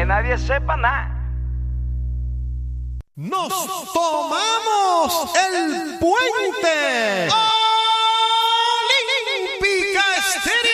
que nadie sepa nada. ¡Nos tomamos el puente! ¡Olímpica Estéreo!